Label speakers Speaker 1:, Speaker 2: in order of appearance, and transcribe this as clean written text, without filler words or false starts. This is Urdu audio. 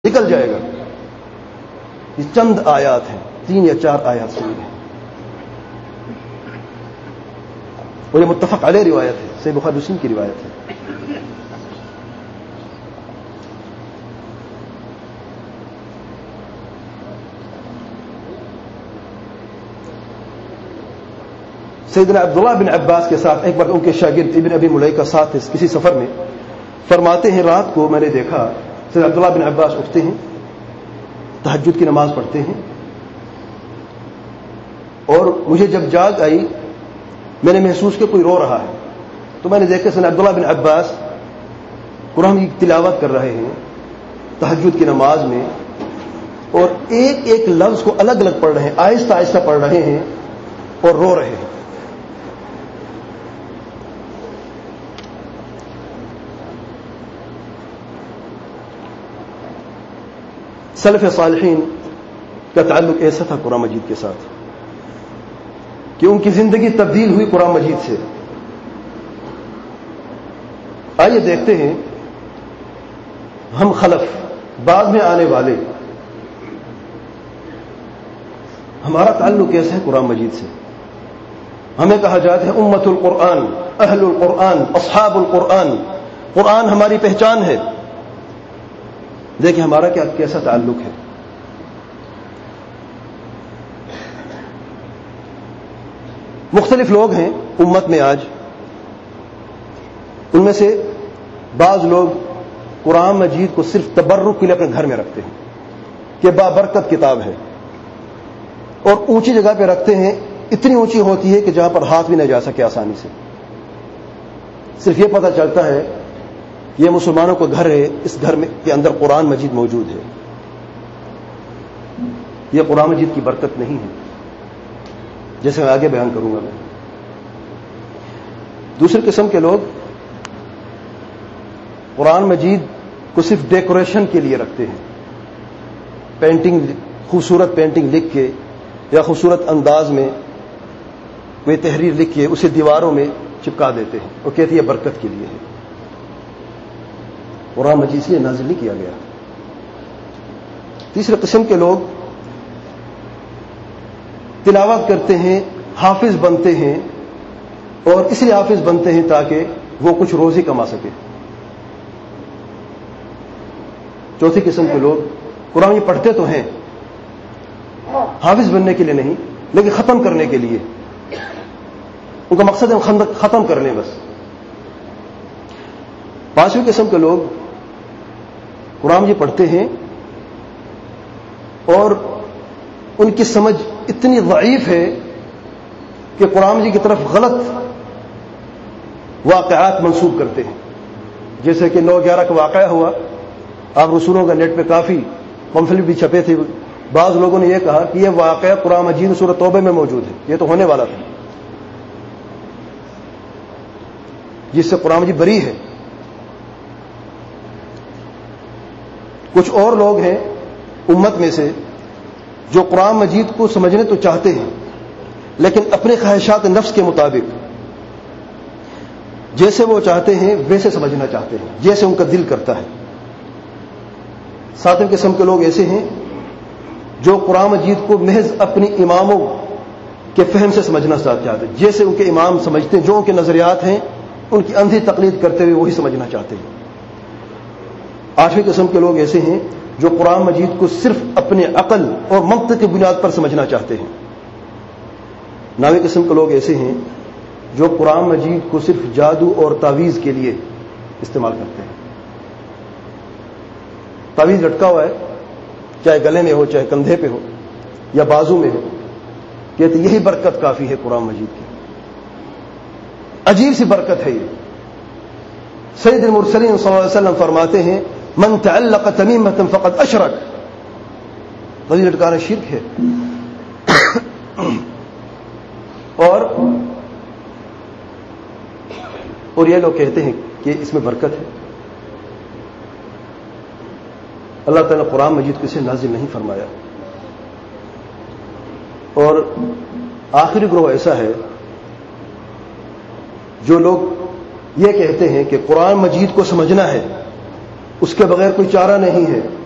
Speaker 1: نکل جائے گا. یہ چند آیات ہیں، 3 یا 4 آیات سنی ہیں، اور یہ متفق علیہ روایت ہے، صحیح بخاری مسلم کی روایت ہے. سیدنا عبداللہ بن عباس کے ساتھ ایک بار ان کے شاگرد ابن ابی ملیکہ ساتھ کسی سفر میں، فرماتے ہیں رات کو میں نے دیکھا سیدنا عبداللہ بن عباس اٹھتے ہیں، تہجد کی نماز پڑھتے ہیں، اور مجھے جب جاگ آئی میں نے محسوس کیا کوئی رو رہا ہے، تو میں نے دیکھا سیدنا عبداللہ بن عباس قرآن کی تلاوت کر رہے ہیں تہجد کی نماز میں، اور ایک ایک لفظ کو الگ الگ پڑھ رہے ہیں، آہستہ آہستہ پڑھ رہے ہیں اور رو رہے ہیں. سلف صالحین کا تعلق ایسا تھا قرآن مجید کے ساتھ کہ ان کی زندگی تبدیل ہوئی قرآن مجید سے. آئیے دیکھتے ہیں ہم خلف بعد میں آنے والے ہمارا تعلق کیسا ہے قرآن مجید سے. ہمیں کہا جاتا ہے امت القرآن، اہل القرآن، اصحاب القرآن، قرآن ہماری پہچان ہے. دیکھیں ہمارا کیسا تعلق ہے. مختلف لوگ ہیں امت میں آج، ان میں سے بعض لوگ قرآن مجید کو صرف تبرک کے لیے اپنے گھر میں رکھتے ہیں کہ بابرکت کتاب ہے، اور اونچی جگہ پہ رکھتے ہیں، اتنی اونچی ہوتی ہے کہ جہاں پر ہاتھ بھی نہ جا سکے آسانی سے. صرف یہ پتہ چلتا ہے یہ مسلمانوں کا گھر ہے، اس گھر میں کے اندر قرآن مجید موجود ہے. یہ قرآن مجید کی برکت نہیں ہے، جیسے میں آگے بیان کروں گا. میں دوسری قسم کے لوگ قرآن مجید کو صرف ڈیکوریشن کے لیے رکھتے ہیں، پینٹنگ، خوبصورت پینٹنگ لکھ کے یا خوبصورت انداز میں کوئی تحریر لکھ کے اسے دیواروں میں چپکا دیتے ہیں اور کہتے ہیں یہ برکت کے لیے ہے. قرآن مجید سے نازل نہیں کیا گیا. تیسرے قسم کے لوگ تلاوت کرتے ہیں، حافظ بنتے ہیں، اور اس لیے حافظ بنتے ہیں تاکہ وہ کچھ روزی کما سکے. چوتھی قسم کے لوگ قرآن پڑھتے تو ہیں، حافظ بننے کے لیے نہیں لیکن ختم کرنے کے لیے، ان کا مقصد ہے ختم کر لیں بس. پانچویں قسم کے لوگ قرآن جی پڑھتے ہیں اور ان کی سمجھ اتنی ضعیف ہے کہ قرآن جی کی طرف غلط واقعات منسوب کرتے ہیں. جیسے کہ 9/11 کا واقعہ ہوا، آپ رسولوں کا نیٹ پہ کافی پمفلٹ بھی چھپے تھے. بعض لوگوں نے یہ کہا کہ یہ واقعہ قرآن مجید سورۃ توبہ میں موجود ہے، یہ تو ہونے والا تھا، جس سے قرآن مجید بری ہے. کچھ اور لوگ ہیں امت میں سے جو قرآن مجید کو سمجھنے تو چاہتے ہیں لیکن اپنے خواہشات نفس کے مطابق جیسے وہ چاہتے ہیں ویسے سمجھنا چاہتے ہیں، جیسے ان کا دل کرتا ہے. ساتویں قسم کے لوگ ایسے ہیں جو قرآن مجید کو محض اپنی اماموں کے فہم سے سمجھنا چاہتے ہیں، جیسے ان کے امام سمجھتے ہیں، جو ان کے نظریات ہیں ان کی اندھی تقلید کرتے ہوئے وہی سمجھنا چاہتے ہیں. آٹھویں قسم کے لوگ ایسے ہیں جو قرآن مجید کو صرف اپنے عقل اور منطق کی بنیاد پر سمجھنا چاہتے ہیں. نویں قسم کے لوگ ایسے ہیں جو قرآن مجید کو صرف جادو اور تعویذ کے لیے استعمال کرتے ہیں. تعویذ لٹکا ہوا ہے، چاہے گلے میں ہو، چاہے کندھے پہ ہو یا بازو میں ہو، کہتے یہی برکت کافی ہے قرآن مجید کی. عجیب سی برکت ہے یہ. سید المرسلین صلی اللہ علیہ وسلم فرماتے ہیں من تعلق تمیمۃ فقد اشرک، تعویذ لٹکانا شرک ہے. اور یہ لوگ کہتے ہیں کہ اس میں برکت ہے. اللہ تعالیٰ نے قرآن مجید کو اسے نازل نہیں فرمایا. اور آخری گروہ ایسا ہے جو لوگ یہ کہتے ہیں کہ قرآن مجید کو سمجھنا ہے، اس کے بغیر کوئی چارہ نہیں ہے،